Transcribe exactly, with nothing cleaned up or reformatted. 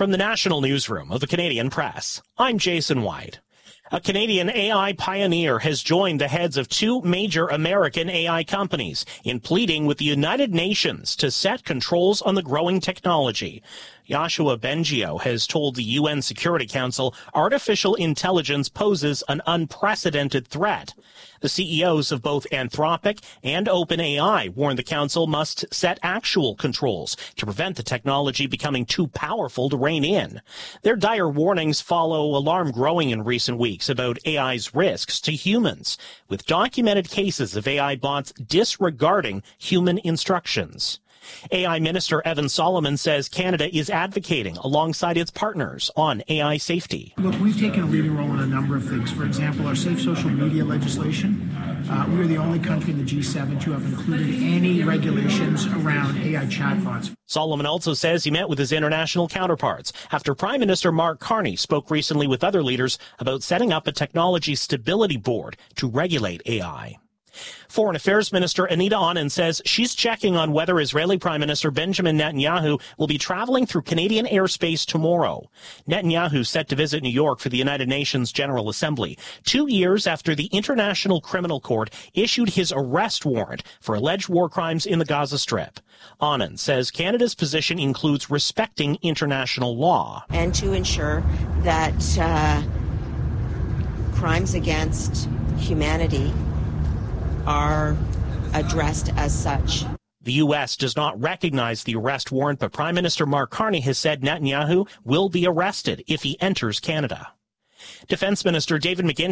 From the National Newsroom of the Canadian Press, I'm Jason White. A Canadian A I pioneer has joined the heads of two major American A I companies in pleading with the United Nations to set controls on the growing technology. Yoshua Bengio has told the U N Security Council artificial intelligence poses an unprecedented threat. The C E Os of both Anthropic and OpenAI warn the council must set actual controls to prevent the technology becoming too powerful to rein in. Their dire warnings follow alarm growing in recent weeks about A I's risks to humans, with documented cases of A I bots disregarding human instructions. A I Minister Evan Solomon says Canada is advocating alongside its partners on A I safety. Look, we've taken a leading role in a number of things. For example, our safe social media legislation. Uh, we are the only country in the G seven to have included any regulations around A I chatbots. Solomon also says he met with his international counterparts after Prime Minister Mark Carney spoke recently with other leaders about setting up a technology stability board to regulate A I. Foreign Affairs Minister Anita Anand says she's checking on whether Israeli Prime Minister Benjamin Netanyahu will be traveling through Canadian airspace tomorrow. Netanyahu set to visit New York for the United Nations General Assembly, two years after the International Criminal Court issued his arrest warrant for alleged war crimes in the Gaza Strip. Anand says Canada's position includes respecting international law. And to ensure that uh, crimes against humanity are addressed as such. The U S does not recognize the arrest warrant, but Prime Minister Mark Carney has said Netanyahu will be arrested if he enters Canada. Defense Minister David McGuinty